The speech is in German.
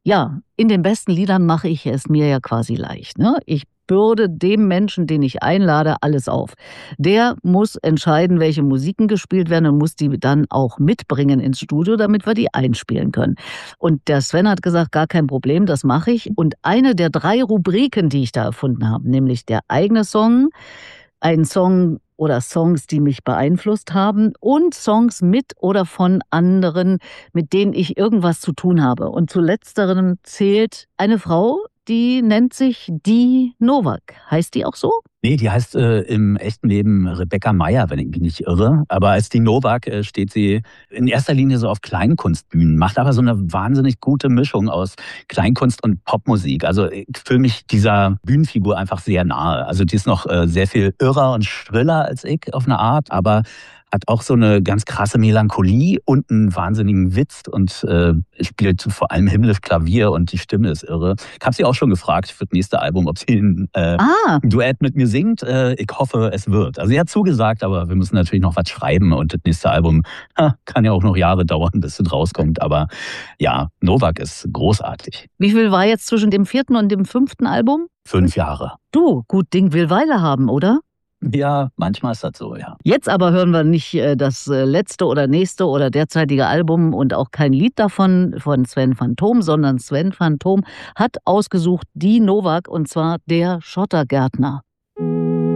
Ja, in den besten Liedern mache ich es mir ja quasi leicht, ne? Ich bürde dem Menschen, den ich einlade, alles auf. Der muss entscheiden, welche Musiken gespielt werden und muss die dann auch mitbringen ins Studio, damit wir die einspielen können. Und der Sven hat gesagt: „Gar kein Problem, das mache ich.“ Und eine der 3 Rubriken, die ich da erfunden habe, nämlich der eigene Song, ein Song oder Songs, die mich beeinflusst haben und Songs mit oder von anderen, mit denen ich irgendwas zu tun habe. Und zu letzterem zählt eine Frau, die nennt sich Die Novak. Heißt die auch so? Nee, die heißt im echten Leben Rebecca Meyer, wenn ich mich nicht irre. Aber als die Novak steht sie in erster Linie so auf Kleinkunstbühnen, macht aber so eine wahnsinnig gute Mischung aus Kleinkunst und Popmusik. Also ich fühle mich dieser Bühnenfigur einfach sehr nahe. Also die ist noch sehr viel irrer und schriller als ich auf eine Art, aber hat auch so eine ganz krasse Melancholie und einen wahnsinnigen Witz und spielt vor allem himmlisch Klavier und die Stimme ist irre. Ich habe sie auch schon gefragt für das nächste Album, ob sie Ah, ein Duett mit mir singt. Ich hoffe, es wird. Also sie hat zugesagt, aber wir müssen natürlich noch was schreiben und das nächste Album kann ja auch noch Jahre dauern, bis es rauskommt. Aber ja, Novak ist großartig. wie viel war jetzt zwischen dem 4. und dem 5. Album? 5 Jahre. Du, gut Ding will Weile haben, oder? Ja, manchmal ist das so, ja. Jetzt aber hören wir nicht das letzte oder nächste oder derzeitige Album und auch kein Lied davon von Sven Phantom, sondern Sven Phantom hat ausgesucht Die Novak und zwar Der Schottergärtner.